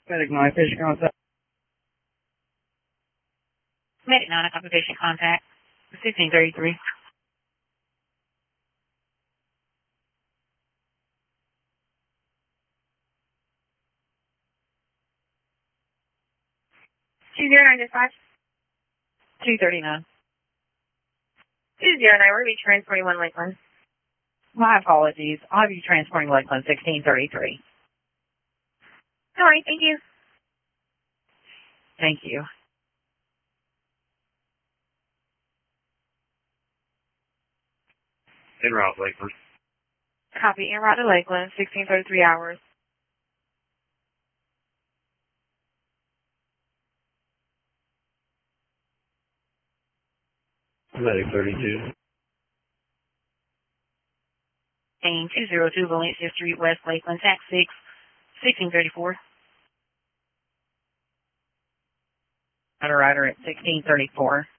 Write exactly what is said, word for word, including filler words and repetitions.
Medic nine, patient contact. Medic nine, copy patient contact. sixteen thirty-three. two zero nine dispatch. two thirty-nine. two zero nine, we're going to be transporting one Lakeland. My apologies. I'll be transporting Lakeland sixteen thirty-three. All right, thank you. Thank you. En route, Lakeland. Copy, en route to Lakeland, sixteen thirty-three hours. Medic thirty-two. Team two zero two Valencia Street, West Lakeland, tax six, sixteen thirty-four. Rider rider at sixteen thirty-four.